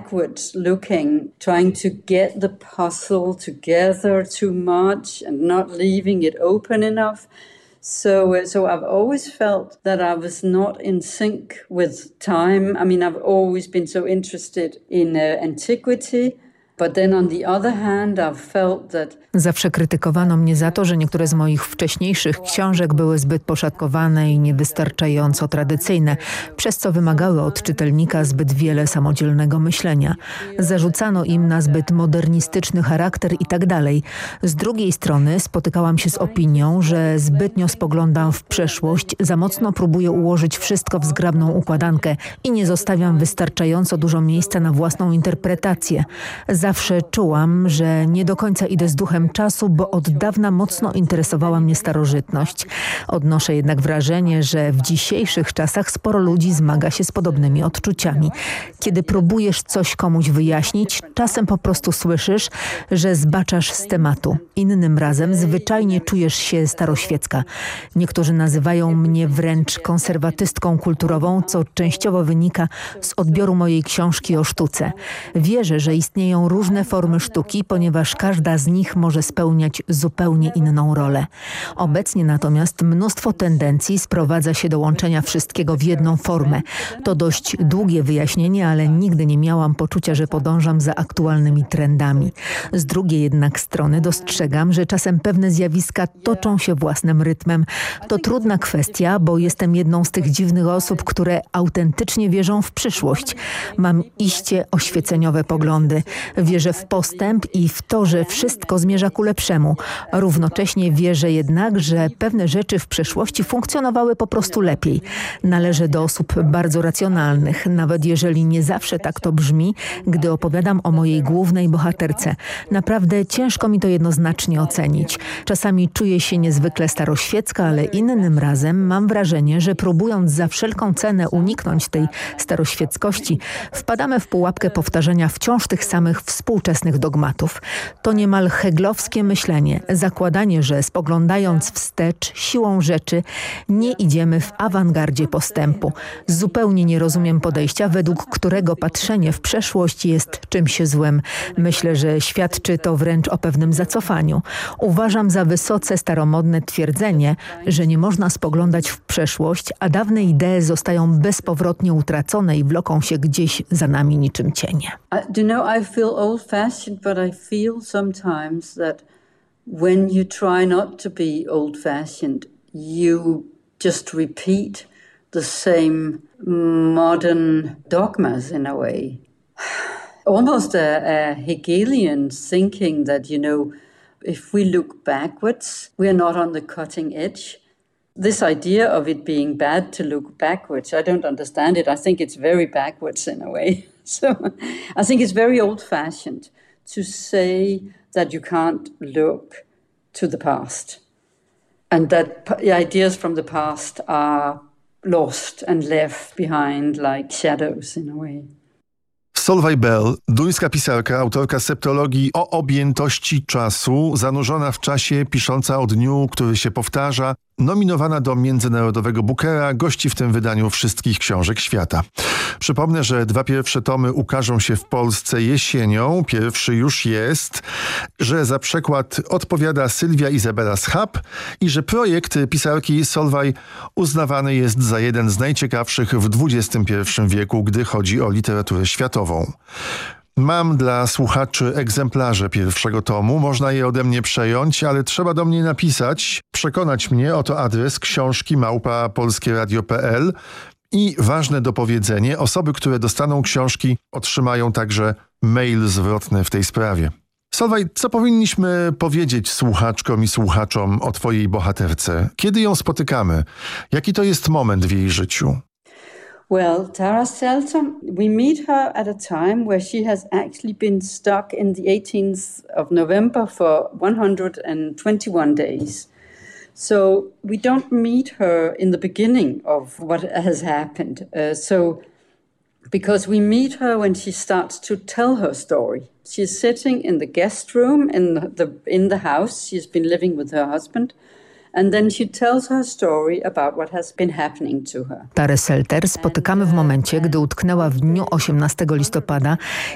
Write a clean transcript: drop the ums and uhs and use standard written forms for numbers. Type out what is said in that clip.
backwards looking, trying to get the puzzle together too much and not leaving it open enough. So I've always felt that I was not in sync with time. I mean, I've always been so interested in antiquity. But then on the other hand, I've felt that... Zawsze krytykowano mnie za to, że niektóre z moich wcześniejszych książek były zbyt poszatkowane i niewystarczająco tradycyjne, przez co wymagały od czytelnika zbyt wiele samodzielnego myślenia. Zarzucano im na zbyt modernistyczny charakter i tak dalej. Z drugiej strony spotykałam się z opinią, że zbytnio spoglądam w przeszłość, za mocno próbuję ułożyć wszystko w zgrabną układankę i nie zostawiam wystarczająco dużo miejsca na własną interpretację. Zawsze czułam, że nie do końca idę z duchem czasu, bo od dawna mocno interesowała mnie starożytność. Odnoszę jednak wrażenie, że w dzisiejszych czasach sporo ludzi zmaga się z podobnymi odczuciami. Kiedy próbujesz coś komuś wyjaśnić, czasem po prostu słyszysz, że zbaczasz z tematu. Innym razem zwyczajnie czujesz się staroświecka. Niektórzy nazywają mnie wręcz konserwatystką kulturową, co częściowo wynika z odbioru mojej książki o sztuce. Wierzę, że istnieją różne formy sztuki, ponieważ każda z nich może spełniać zupełnie inną rolę. Obecnie natomiast mnóstwo tendencji sprowadza się do łączenia wszystkiego w jedną formę. To dość długie wyjaśnienie, ale nigdy nie miałam poczucia, że podążam za aktualnymi trendami. Z drugiej jednak strony dostrzegam, że czasem pewne zjawiska toczą się własnym rytmem. To trudna kwestia, bo jestem jedną z tych dziwnych osób, które autentycznie wierzą w przyszłość. Mam iście oświeceniowe poglądy. Wierzę w postęp i w to, że wszystko zmierza ku lepszemu. Równocześnie wierzę jednak, że pewne rzeczy w przeszłości funkcjonowały po prostu lepiej. Należę do osób bardzo racjonalnych, nawet jeżeli nie zawsze tak to brzmi, gdy opowiadam o mojej głównej bohaterce. Naprawdę ciężko mi to jednoznacznie ocenić. Czasami czuję się niezwykle staroświecka, ale innym razem mam wrażenie, że próbując za wszelką cenę uniknąć tej staroświeckości, wpadamy w pułapkę powtarzania wciąż tych samych współczesnych dogmatów. To niemal heglowskie myślenie, zakładanie, że spoglądając wstecz siłą rzeczy nie idziemy w awangardzie postępu. Zupełnie nie rozumiem podejścia, według którego patrzenie w przeszłość jest czymś złym. Myślę, że świadczy to wręcz o pewnym zacofaniu. Uważam za wysoce staromodne twierdzenie, że nie można spoglądać w przeszłość, a dawne idee zostają bezpowrotnie utracone i wloką się gdzieś za nami niczym cienie. I feel old-fashioned, but I feel sometimes that when you try not to be old-fashioned, you just repeat the same modern dogmas in a way. Almost a Hegelian thinking that, if we look backwards, we're not on the cutting edge. This idea of it being bad to look backwards, I don't understand it. I think it's very backwards in a way. So I think it's very old-fashioned to say that you can't look to the past and that ideas from the past are lost and left behind like shadows in a way. Solveig Bell, duńska pisarka, autorka septologii o objętości czasu, zanurzona w czasie, pisząca o dniu, który się powtarza, nominowana do Międzynarodowego Bookera, gości w tym wydaniu wszystkich książek świata. Przypomnę, że 2 pierwsze tomy ukażą się w Polsce jesienią, pierwszy już jest, że za przekład odpowiada Sylwia Izabela Schab i że projekt pisarki Solveig uznawany jest za jeden z najciekawszych w XXI wieku, gdy chodzi o literaturę światową. Mam dla słuchaczy egzemplarze pierwszego tomu, można je ode mnie przejąć, ale trzeba do mnie napisać, przekonać mnie, oto adres książki@polskieradio.pl i ważne dopowiedzenie, osoby, które dostaną książki, otrzymają także mail zwrotny w tej sprawie. Solveig, co powinniśmy powiedzieć słuchaczkom i słuchaczom o twojej bohaterce? Kiedy ją spotykamy? Jaki to jest moment w jej życiu? Well, Tara Selton, we meet her at a time where she has actually been stuck in the 18th of November for 121 days. So we don't meet her in the beginning of what has happened. Because we meet her when she starts to tell her story. She's sitting in the guest room in the house. She's been living with her husband. And then she tells her story about what has been happening to her. Tarę Selter spotykamy w momencie, gdy utknęła w dniu 18 listopada